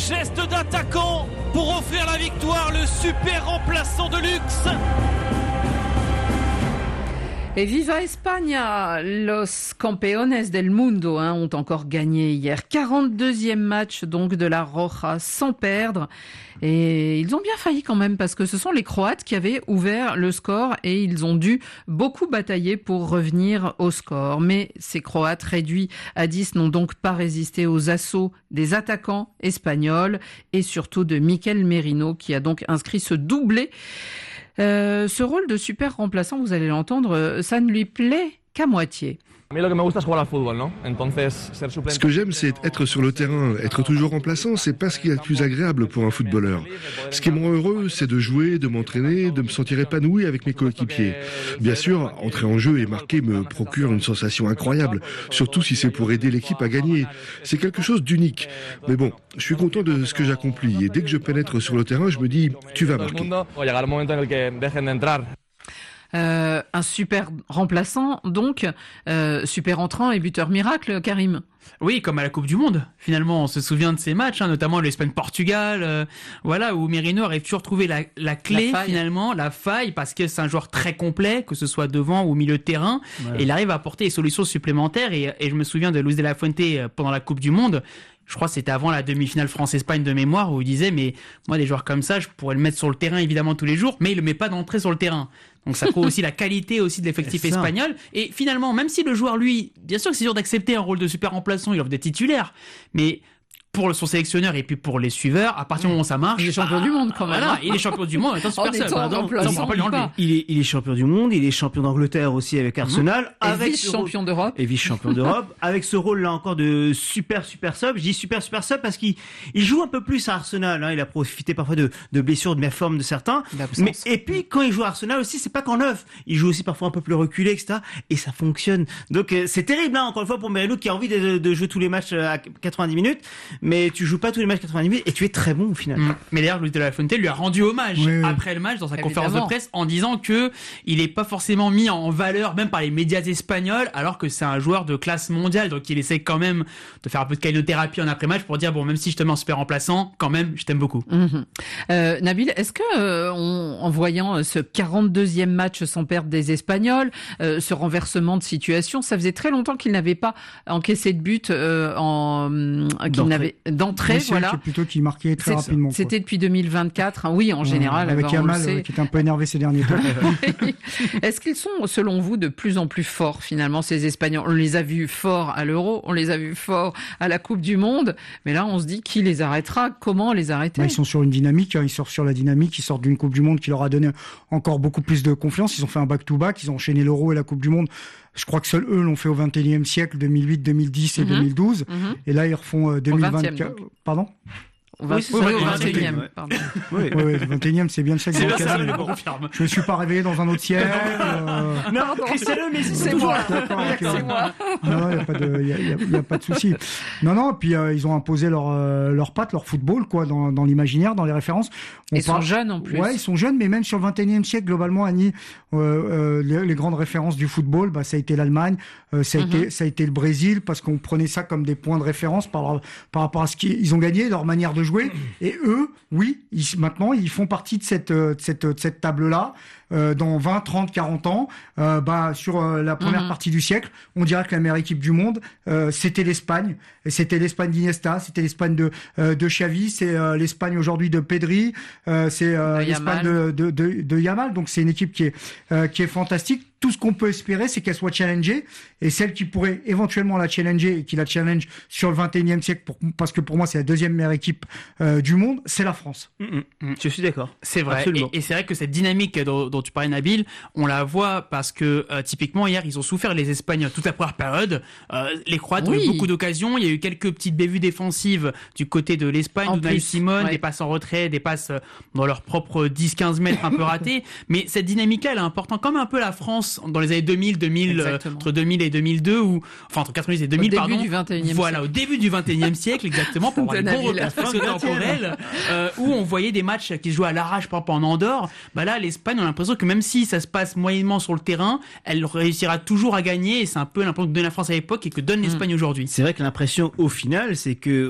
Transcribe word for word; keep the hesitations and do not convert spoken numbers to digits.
Geste d'attaquant pour offrir la victoire, le super remplaçant de luxe. Et viva España, los campeones del mundo hein, ont encore gagné hier. quarante-deuxième match donc de la Roja sans perdre. Et ils ont bien failli quand même parce que ce sont les Croates qui avaient ouvert le score et ils ont dû beaucoup batailler pour revenir au score. Mais ces Croates réduits à dix n'ont donc pas résisté aux assauts des attaquants espagnols et surtout de Mikel Merino qui a donc inscrit ce doublé. Euh, ce rôle de super remplaçant, vous allez l'entendre, ça ne lui plaît qu'à moitié. Ce que j'aime, c'est être sur le terrain. Être toujours remplaçant, c'est pas ce qu'il y a de plus agréable pour un footballeur. Ce qui me rend heureux, c'est de jouer, de m'entraîner, de me sentir épanoui avec mes coéquipiers. Bien sûr, entrer en jeu et marquer me procure une sensation incroyable, surtout si c'est pour aider l'équipe à gagner. C'est quelque chose d'unique. Mais bon, je suis content de ce que j'accomplis et dès que je pénètre sur le terrain, je me dis, tu vas marquer. Euh, un super remplaçant, donc euh, super entrant et buteur miracle, Karim. Oui, comme à la Coupe du Monde. Finalement, on se souvient de ces matchs, hein, notamment l'Espagne-Portugal, euh, voilà, où Merino arrive toujours à trouver la, la clé, la finalement, la faille, parce que c'est un joueur très complet, que ce soit devant ou au milieu de terrain, ouais. Et il arrive à apporter des solutions supplémentaires. Et, et je me souviens de Luis de la Fuente pendant la Coupe du Monde. Je crois que c'était avant la demi-finale France-Espagne de mémoire où il disait mais moi des joueurs comme ça je pourrais le mettre sur le terrain évidemment tous les jours mais il le met pas d'entrée sur le terrain. Donc ça prouve aussi la qualité aussi de l'effectif espagnol et finalement même si le joueur lui bien sûr que c'est dur d'accepter un rôle de super remplaçant, il offre des titulaires mais pour son sélectionneur et puis pour les suiveurs, à partir du moment où ça marche, il est champion bah, du monde quand même. Voilà, il est champion du monde, étant super seul. Il est, il est champion du monde, il est champion d'Angleterre aussi avec Arsenal, mmh. avec vice-champion rôle... d'Europe. Et vice-champion d'Europe, avec ce rôle là encore de super super sub. Je dis super super sub parce qu'il il joue un peu plus à Arsenal. Hein. Il a profité parfois de, de blessures, de méformes de certains. Mais et puis quand il joue à Arsenal aussi, c'est pas qu'en neuf. Il joue aussi parfois un peu plus reculé, et cetera. Et ça fonctionne. Donc c'est terrible hein, encore une fois pour Merino qui a envie de, de jouer tous les matchs à quatre-vingt-dix minutes, mais tu joues pas tous les matchs quatre-vingt-dix minutes et tu es très bon au final. Mmh. Mais d'ailleurs, Luis de la Fuente lui a rendu hommage oui, oui. après le match dans sa Évidemment. conférence de presse en disant que il est pas forcément mis en valeur même par les médias espagnols alors que c'est un joueur de classe mondiale donc il essaie quand même de faire un peu de calinothérapie en après-match pour dire bon même si je te mets en super remplaçant quand même je t'aime beaucoup. Mmh. Euh, Nabil, est-ce que euh, on, en voyant ce quarante-deuxième match sans perdre des Espagnols, euh, ce renversement de situation, ça faisait très longtemps qu'il n'avait pas encaissé de but euh, en euh, qu'il d'entrée. n'avait d'entrée. Voilà. C'est plutôt qui marquait très c'est, rapidement. C'était quoi. Depuis deux mille vingt-quatre. Oui, en ouais, général. Avec Yamal, euh, qui était un peu énervé ces derniers temps. Est-ce qu'ils sont, selon vous, de plus en plus forts, finalement, ces Espagnols? On les a vus forts à l'Euro, on les a vus forts à la Coupe du Monde. Mais là, on se dit, qui les arrêtera? Comment les arrêter? Ouais, ils sont sur une dynamique. Ils sortent sur la dynamique. Ils sortent d'une Coupe du Monde qui leur a donné encore beaucoup plus de confiance. Ils ont fait un back-to-back. Ils ont enchaîné l'Euro et la Coupe du Monde. Je crois que seuls eux l'ont fait au vingt et unième siècle, deux mille huit, deux mille dix et mmh. deux mille douze. Mmh. Et là, ils refont euh, deux mille vingt-quatre. Pardon? Oui, c'est ça, au vingt et unième. Oui, oui, le vingt et unième, c'est bien le siècle. C'est bien ça, je le confirme. Je ne suis pas réveillé dans un autre siècle. Euh... Non, Cristiano, mais c'est, c'est moi. C'est moi. Non, il n'y a pas de, y a, y a, y a pas de souci. Non, non, puis euh, ils ont imposé leur, euh, leur patte, leur football, quoi, dans, dans l'imaginaire, dans les références. On ils parle... sont jeunes en plus. Ouais, ils sont jeunes, mais même sur le vingt et unième siècle, globalement, Annie, euh, euh, les, les grandes références du football, bah, ça a été l'Allemagne, euh, ça a mm-hmm. été, ça a été le Brésil, parce qu'on prenait ça comme des points de référence par, par rapport à ce qu'ils ont gagné, leur manière de jouer. Et eux, oui, ils, maintenant, ils font partie de cette, de cette, de cette table-là. Euh, dans vingt, trente, quarante ans, euh, bah, sur euh, la première mmh. partie du siècle, on dirait que la meilleure équipe du monde, euh, c'était l'Espagne. Et c'était l'Espagne d'Iniesta, c'était l'Espagne de, euh, de Xavi, c'est euh, l'Espagne aujourd'hui de Pedri, euh, c'est euh, de l'Espagne de, de, de, de Yamal. Donc c'est une équipe qui est, euh, qui est fantastique. Tout ce qu'on peut espérer, c'est qu'elle soit challengée. Et celle qui pourrait éventuellement la challenger et qui la challenge sur le vingt et unième siècle, pour, parce que pour moi, c'est la deuxième meilleure équipe euh, du monde, c'est la France. Mmh, mmh. Je suis d'accord. C'est vrai. Et, et c'est vrai que cette dynamique dont, dont tu parlais, Nabil, on la voit parce que euh, typiquement hier, ils ont souffert les Espagnols toute la première période. Euh, les Croates oui. ont eu beaucoup d'occasions. Il y a eu quelques petites bévues défensives du côté de l'Espagne, d'Unai Simon, ouais. des passes en retrait, des passes dans leurs propres dix quinze mètres un peu ratées. Mais cette dynamique-là, elle est importante, comme un peu la France dans les années deux mille, deux mille euh, entre deux mille et deux mille deux, ou enfin entre quatre-vingt-dix et deux mille, au pardon. Début du vingt et unième voilà, siècle. Au début du vingt et unième siècle, exactement, pour avoir les bons repères temporels, euh, où on voyait des matchs qui se jouaient à l'arrache, par exemple en Andorre. Bah là, l'Espagne, on a l'impression que même si ça se passe moyennement sur le terrain, elle réussira toujours à gagner, et c'est un peu l'impression que donne la France à l'époque et que donne l'Espagne mmh. aujourd'hui. C'est vrai que l'impression au final, c'est que